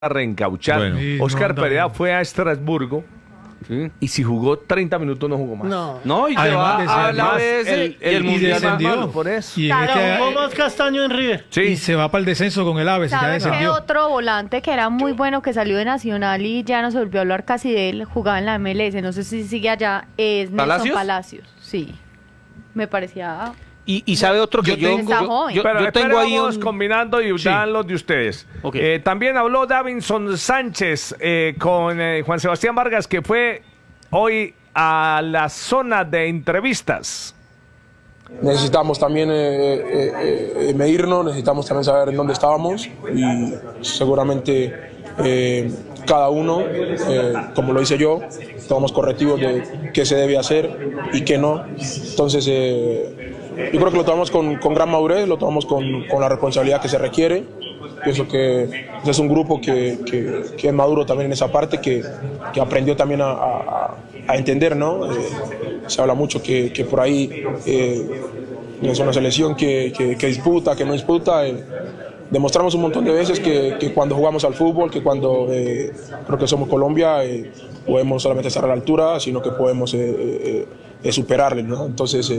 a reencauchar. Bueno. Sí, Oscar no, Perea no. fue a Estrasburgo y si jugó 30 minutos no jugó más. No, y te Además, va a la además, vez el y mundial descendió. más malo. Por eso. Y, en Claro, este- jugó más Castaño en River. Sí. y se va para el descenso con el Aves, y ya ¿Sabes qué descendió. otro volante que era muy bueno que salió de Nacional y ya no se volvió a hablar casi de él? Jugaba en la MLS, no sé si sigue allá, es Nelson ¿Palacios? Palacios. Sí, me parecía... Y sabe otro que yo Está joven. yo Pero tengo ahí vamos un... combinando y dan los de ustedes. Ok. También habló Davinson Sánchez con Juan Sebastián Vargas, que fue hoy a la zona de entrevistas. Necesitamos también medirnos, necesitamos también saber en dónde estábamos y seguramente cada uno, como lo hice yo, tomamos correctivos de qué se debe hacer y qué no. Entonces, yo creo que lo tomamos con gran madurez, lo tomamos con la responsabilidad que se requiere. Pienso que es un grupo que es maduro también en esa parte, que aprendió también a entender, ¿no? Se habla mucho que por ahí es una selección que disputa, que no disputa. Demostramos un montón de veces que cuando jugamos al fútbol, que cuando creo que somos Colombia, podemos solamente estar a la altura, sino que podemos superarle, ¿no? Entonces,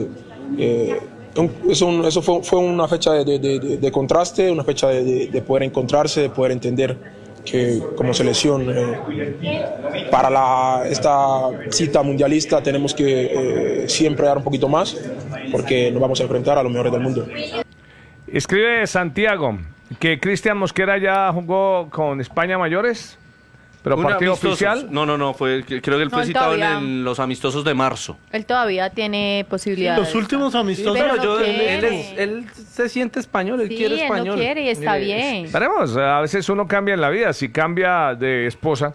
eso fue una fecha de contraste, una fecha de poder encontrarse, de poder entender que como selección para esta cita mundialista tenemos que siempre dar un poquito más, porque nos vamos a enfrentar a los mejores del mundo. Escribe Santiago que Cristian Mosquera ya jugó con España mayores, pero Un partido amistosos. oficial. No, creo que él No, fue él citado todavía. en los amistosos de marzo. Él todavía tiene posibilidades. Los últimos amistosos. Pero Pero no él quiere. él se siente español, él Sí, quiere él español. no quiere y está Mire, bien. Veremos, a veces uno cambia en la vida, si cambia de esposa.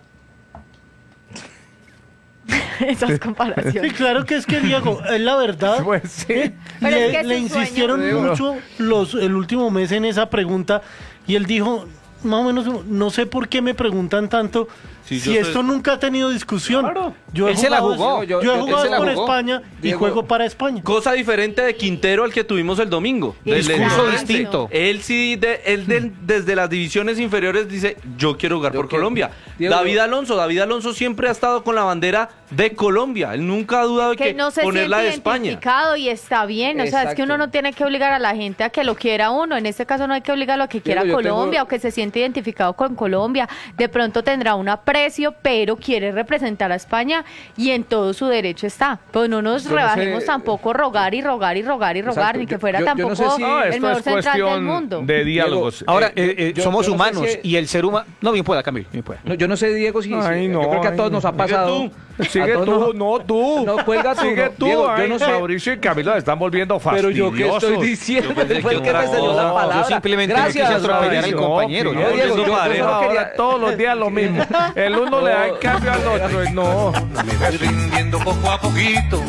Esas Sí, comparaciones. claro que es que Diego, es la verdad. Pues sí. Pero le, es que es le su insistieron sueño. mucho el último mes en esa pregunta y él dijo, más o menos, no sé por qué me preguntan tanto Sí, si yo esto sé. nunca ha tenido discusión. Claro. Yo he Él se la jugado- jugó. Yo he Él jugado se la por jugó. España y Diego. juego para España. Cosa diferente de Quintero al que tuvimos el domingo. Discurso Exacto. distinto. Él sí, desde las divisiones inferiores dice, yo quiero jugar por Colombia. Diego, David Alonso siempre ha estado con la bandera de Colombia. Él nunca ha dudado de Que no se ponerla siente de España. identificado y está bien, o sea, es que Exacto. uno no tiene que obligar a la gente a que lo quiera uno, en este caso no hay que obligarlo a que quiera yo tengo- Colombia o que se siente identificado con Colombia, de pronto tendrá un aprecio, pero quiere representar a España y en todo su derecho está, pues no nos Yo no rebajemos sé- tampoco rogar y rogar y rogar y rogar, Exacto. ni que Yo- fuera yo no tampoco sé si- No, el esto mejor es central del cuestión mundo. de diálogos. Ahora, Eh, somos yo no sé humanos si- y el ser humano... No, bien pueda, Camilo, bien pueda. No, yo no sé, Diego, si Ay, no, yo creo que a todos ay, nos no. ha pasado. Sigue A todos tú, nos- no tú. No, cuelga tú, Sigue no. tú. Diego, yo Ay, no sé. Mauricio y Camilo se están volviendo Pero yo fastidiosos. qué estoy diciendo, Yo pensé él fue el que que me otra cedió cosa. la palabra. Yo simplemente no Gracias, quise atropellar al Mauricio. compañero. No, No, Diego, Eso yo parejo. solo ahora quería- todos los días lo mismo. El uno le da el cambio al otro. No. Rindiendo poco a poquito.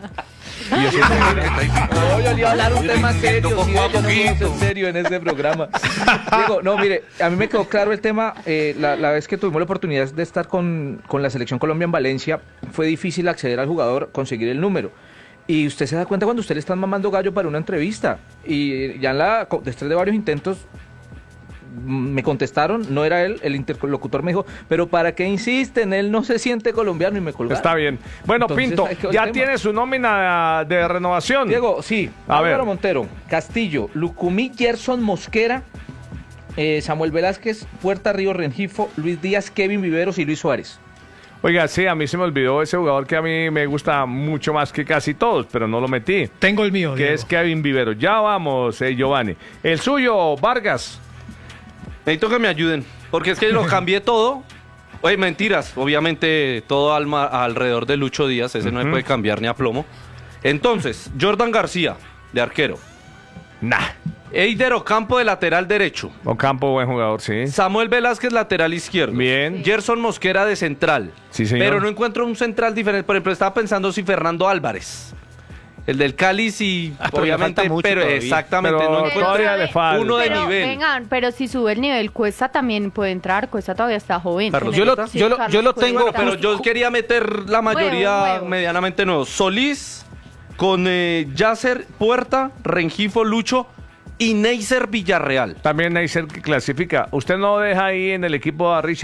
No, yo le iba a hablar un tema serio, sí, Poco a yo no puedo poquito. ser serio en este programa. Digo, no, mire, a mí me quedó claro el tema, la vez que tuvimos la oportunidad de estar con la Selección Colombia en Valencia, fue difícil acceder al jugador, conseguir el número. Y usted se da cuenta cuando usted le están mamando gallo para una entrevista. Y ya después de varios intentos, me contestaron, no era él, el interlocutor me dijo, pero ¿para qué insisten? Él no se siente colombiano y me colgaron. Está bien. Bueno, Entonces, Pinto, ahí quedó el ya tema. tiene su nómina de renovación. Diego, sí. A Álvaro ver. Montero, Castillo, Lucumí, Gerson Mosquera, Samuel Velázquez, Puerta Río Rengifo, Luis Díaz, Kevin Viveros y Luis Suárez. Oiga, sí, a mí se me olvidó ese jugador que a mí me gusta mucho más que casi todos, pero no lo metí. Tengo el mío, Que Diego. es Kevin Vivero. Ya vamos, Giovanni. El suyo, Vargas. Necesito que me ayuden, porque es que lo cambié todo. Oye, mentiras, obviamente todo alrededor de Lucho Díaz, ese no se puede cambiar ni a plomo. Entonces, Jordan García, de arquero. Nah. Eider Ocampo, de lateral derecho. Ocampo, buen jugador, sí. Samuel Velázquez, lateral izquierdo. Bien. Gerson Mosquera, de central. Sí, señor. Pero no encuentro un central diferente. Por ejemplo, estaba pensando si Fernando Álvarez. El del Cali, sí, pero le obviamente, falta mucho pero todavía. exactamente, Pero no encuentro todavía le falta. uno de Pero, nivel. vengan, pero si sube el nivel, Cuesta también puede entrar, Cuesta todavía está joven. Carlos, Tiene- yo lo- sí, yo lo- Carlos yo lo puede tengo, entrar. Pero yo quería meter la mayoría Huevos. medianamente nuevos. Solís con Yasser, Puerta, Rengifo, Lucho y Neisser Villarreal. También Neisser que clasifica. ¿Usted no deja ahí en el equipo a Richard